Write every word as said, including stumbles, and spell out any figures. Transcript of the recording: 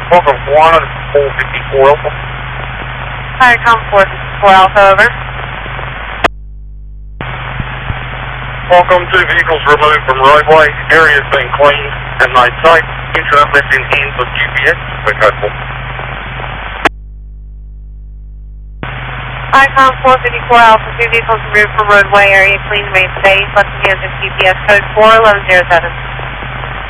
Welcome one, four fifty-four Alpha. Viacom four fifty-four Alpha, over. Welcome, two vehicles removed from roadway. Area has been cleaned and made safe. Internet left in hands of G P S. We're code Viacom four fifty-four Alpha, two vehicles removed from roadway. Area clean, made safe. Left in hands of G P S code four one one zero seven.